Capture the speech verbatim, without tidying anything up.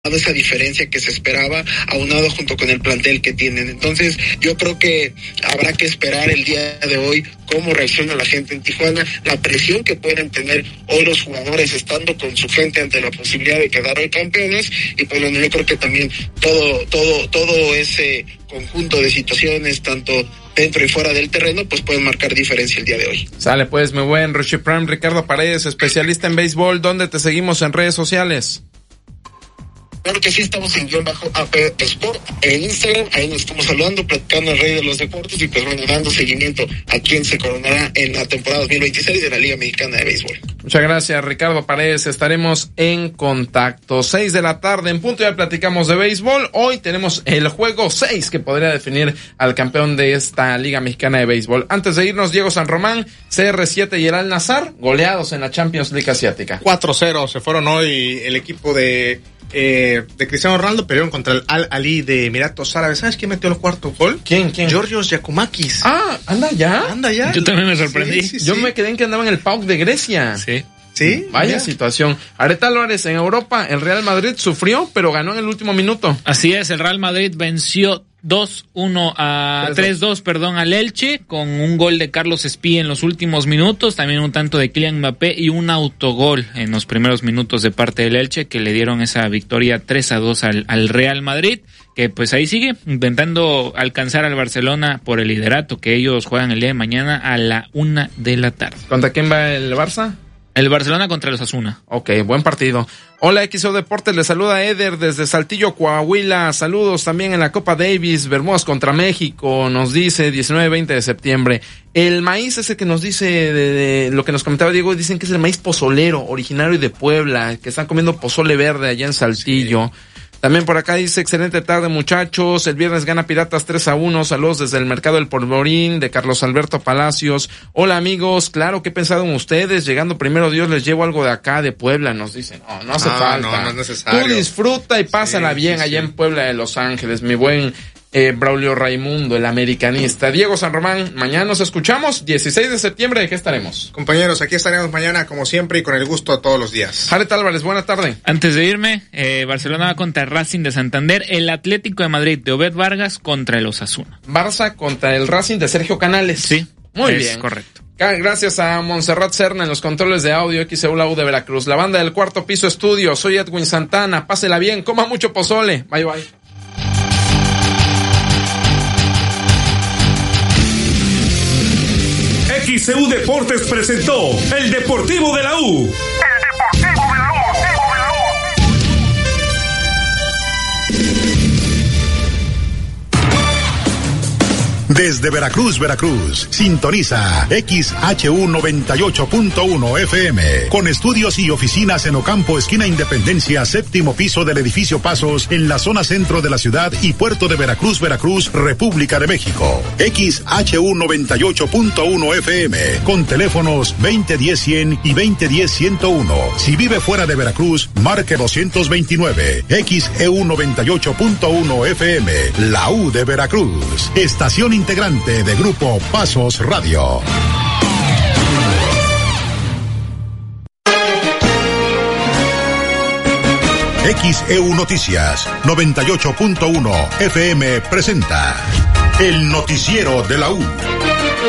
esa diferencia que se esperaba, aunado junto con el plantel que tienen. Entonces yo creo que habrá que esperar el día de hoy cómo reacciona la gente en Tijuana, la presión que pueden tener hoy los jugadores estando con su gente ante la posibilidad de quedar hoy campeones, y pues bueno, yo creo que también todo, todo, todo ese conjunto de situaciones, tanto dentro y fuera del terreno, pues pueden marcar diferencia el día de hoy. Sale pues, muy buen Richie Prime. Ricardo Paredes, especialista en béisbol, ¿dónde te seguimos en redes sociales? Claro que sí, estamos en guión bajo A P Sport en Instagram, ahí nos estamos saludando, platicando al rey de los deportes y pues bueno, dando seguimiento a quien se coronará en la temporada dos mil veintiséis de la Liga Mexicana de Béisbol. Muchas gracias, Ricardo Paredes, estaremos en contacto. Seis de la tarde en punto, ya platicamos de béisbol. Hoy tenemos el juego seis que podría definir al campeón de esta Liga Mexicana de Béisbol. Antes de irnos, Diego San Román, C R siete y el Al Nassr goleados en la Champions League Asiática. cuatro cero se fueron hoy el equipo de Eh, de Cristiano Ronaldo, pelearon contra el Al Ali de Emiratos Árabes. ¿Sabes quién metió el cuarto gol? ¿Quién? ¿Quién? Georgios Giacomakis. Ah, anda ya. Anda ya. Yo también me sorprendí. Sí, sí, Yo sí. me quedé en que andaba en el P A O K de Grecia. Sí. Sí. Vaya ya. situación. Areta Álvarez, en Europa, el Real Madrid sufrió, pero ganó en el último minuto. Así es, el Real Madrid venció dos uno a tres dos, perdón, al Elche, con un gol de Carlos Espí en los últimos minutos, también un tanto de Kylian Mbappé y un autogol en los primeros minutos de parte del Elche, que le dieron esa victoria tres a dos al, al Real Madrid, que pues ahí sigue intentando alcanzar al Barcelona por el liderato, que ellos juegan el día de mañana a la una de la tarde. ¿Contra quién va el Barça? El Barcelona contra los Osasuna. Ok, buen partido. Hola, X O Deportes, le saluda Eder desde Saltillo, Coahuila. Saludos también en la Copa Davis, Bermudas contra México, nos dice diecinueve veinte de septiembre. El maíz ese que nos dice, de, de lo que nos comentaba Diego, dicen que es el maíz pozolero, originario de Puebla, que están comiendo pozole verde allá en Saltillo. Sí. También por acá dice, excelente tarde muchachos, el viernes gana Piratas tres a uno, saludos desde el Mercado del Polvorín, de Carlos Alberto Palacios. Hola amigos, claro, ¿qué pensaron ustedes? Llegando primero Dios, les llevo algo de acá, de Puebla, nos dicen. No, no hace no, falta. No, no es necesario. Tú disfruta y pásala sí, bien sí, allá sí. en Puebla de Los Ángeles, mi buen eh, Braulio Raimundo, el americanista. Diego San Román, mañana nos escuchamos, dieciséis de septiembre, ¿de qué estaremos? Compañeros, aquí estaremos mañana como siempre y con el gusto a todos los días. Jared Álvarez, buena tarde. Antes de irme, eh, Barcelona va contra Racing de Santander, el Atlético de Madrid de Obed Vargas contra el Osasuna. Barça contra el Racing de Sergio Canales. Sí, muy es bien. Correcto. Gracias a Montserrat Serna en los controles de audio, X E U La U de Veracruz. La banda del Cuarto Piso Estudio, soy Edwin Santana, pásela bien, coma mucho pozole. Bye bye. X E U Deportes presentó El Deportivo de la U. El Deportivo de la U. Desde Veracruz, Veracruz, sintoniza X H U noventa y ocho punto uno F M, con estudios y oficinas en Ocampo, esquina Independencia, séptimo piso del edificio Pasos, en la zona centro de la ciudad y puerto de Veracruz, Veracruz, República de México. X H U noventa y ocho punto uno F M, con teléfonos veinte diez cien y veinte diez ciento uno. Si vive fuera de Veracruz, marque doscientos veintinueve. X E U noventa y ocho punto uno F M, la U de Veracruz. Estación integrante de Grupo Pasos Radio. X E U Noticias noventa y ocho punto uno F M presenta el noticiero de la U.